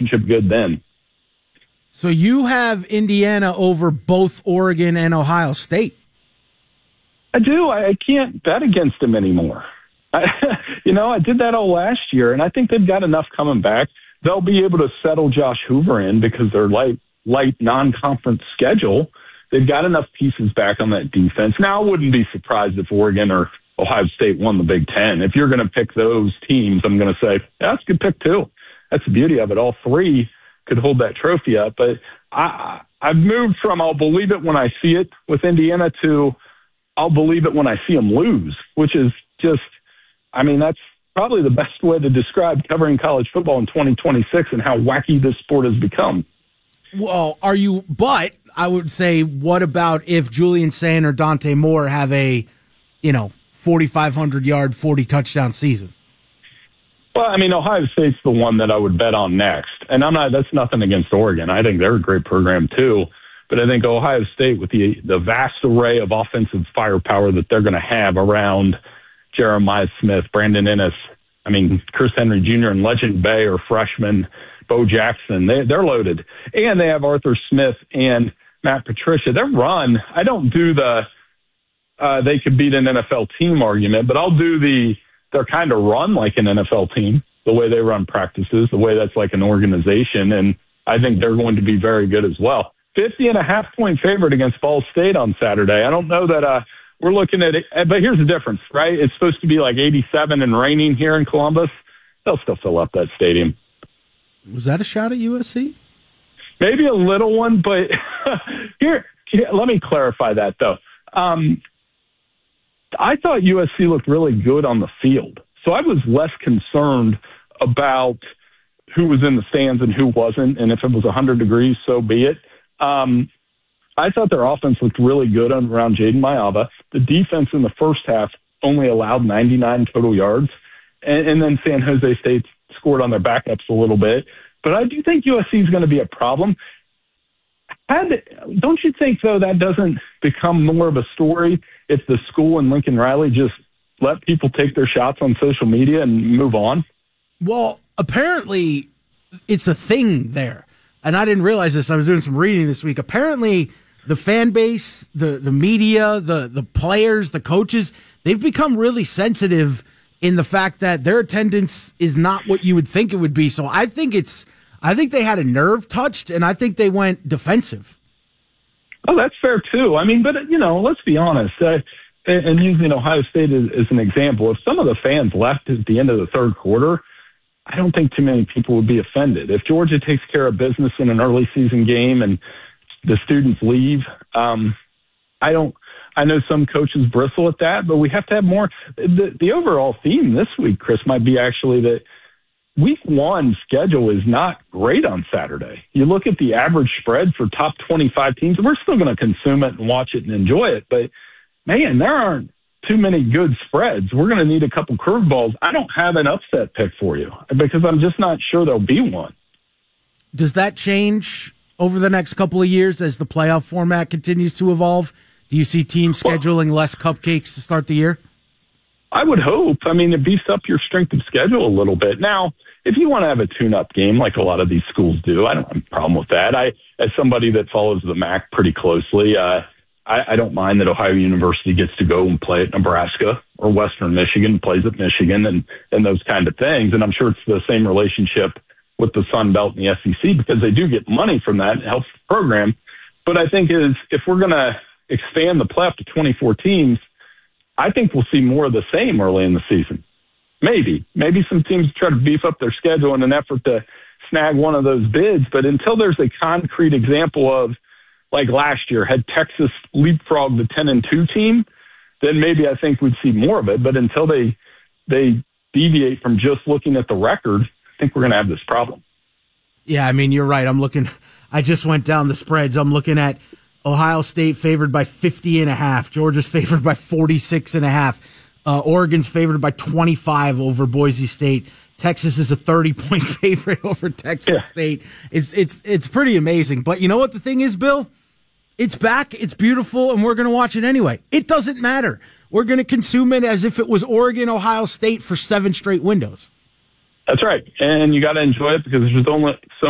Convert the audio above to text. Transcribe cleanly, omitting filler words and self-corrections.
championship good then. So you have Indiana over both Oregon and Ohio State. I do. I can't bet against them anymore. I did that all last year, and I think they've got enough coming back. They'll be able to settle Josh Hoover in because they're light non-conference schedule. They've got enough pieces back on that defense. Now, I wouldn't be surprised if Oregon or Ohio State won the Big Ten. If you're going to pick those teams, I'm going to say, yeah, that's a good pick too. That's the beauty of it. All three could hold that trophy up. But I've moved from I'll believe it when I see it with Indiana to I'll believe it when I see them lose, which is just, that's probably the best way to describe covering college football in 2026 and how wacky this sport has become. Well, but I would say, what about if Julian Sayin or Dante Moore have a, 4,500 yard, 40 touchdown season? Well, Ohio State's the one that I would bet on next. And that's nothing against Oregon. I think they're a great program too. But I think Ohio State, with the vast array of offensive firepower that they're going to have around Jeremiah Smith, Brandon Ennis, Chris Henry Jr. and Legend Bay are freshmen, Bo Jackson, they're loaded. And they have Arthur Smith and Matt Patricia. Their run, I don't do they could beat an NFL team argument, but I'll do they're kind of run like an NFL team, the way they run practices, the way that's like an organization. And I think they're going to be very good as well. 50.5-point favorite against Ball State on Saturday. I don't know that we're looking at it, but here's the difference, right? It's supposed to be like 87 and raining here in Columbus. They'll still fill up that stadium. Was that a shot at USC? Maybe a little one, but here, let me clarify that, though. I thought USC looked really good on the field, so I was less concerned about who was in the stands and who wasn't, and if it was 100 degrees, so be it. I thought their offense looked really good around Jaden Mayava. The defense in the first half only allowed 99 total yards, and then San Jose State scored on their backups a little bit. But I do think USC is going to be a problem. Don't you think, though, that doesn't become more of a story if the school and Lincoln Riley just let people take their shots on social media and move on? Well, apparently it's a thing there. And I didn't realize this. I was doing some reading this week. Apparently the fan base, the media, the players, the coaches, they've become really sensitive in the fact that their attendance is not what you would think it would be. So I think they had a nerve touched, and I think they went defensive. Oh, that's fair too. But let's be honest. And using Ohio State as an example, if some of the fans left at the end of the third quarter, I don't think too many people would be offended. If Georgia takes care of business in an early season game and the students leave, I know some coaches bristle at that, but we have to have more. The overall theme this week, Chris, might be actually that week one schedule is not great on Saturday. You look at the average spread for top 25 teams, we're still going to consume it and watch it and enjoy it. But, man, there aren't too many good spreads. We're going to need a couple curveballs. I don't have an upset pick for you because I'm just not sure there'll be one. Does that change over the next couple of years as the playoff format continues to evolve? Do you see teams scheduling less cupcakes to start the year? I would hope. It beefs up your strength of schedule a little bit. Now, if you want to have a tune-up game like a lot of these schools do, I don't have a problem with that. As somebody that follows the MAC pretty closely, I don't mind that Ohio University gets to go and play at Nebraska or Western Michigan, plays at Michigan and those kind of things. And I'm sure it's the same relationship with the Sun Belt and the SEC because they do get money from that. It helps the program. But I think if we're going to expand the playoff to 24 teams, I think we'll see more of the same early in the season. Maybe some teams try to beef up their schedule in an effort to snag one of those bids. But until there's a concrete example of, like last year, had Texas leapfrogged the 10-2 team, then maybe I think we'd see more of it. But until they deviate from just looking at the record, I think we're going to have this problem. Yeah, you're right. I just went down the spreads. I'm looking at Ohio State favored by 50.5. Georgia's favored by 46.5. Oregon's favored by 25 over Boise State. Texas is a 30-point favorite over Texas State. It's pretty amazing. But you know what the thing is, Bill? It's back, it's beautiful, and we're going to watch it anyway. It doesn't matter. We're going to consume it as if it was Oregon, Ohio State for 7 straight windows. That's right. And you got to enjoy it because there's only so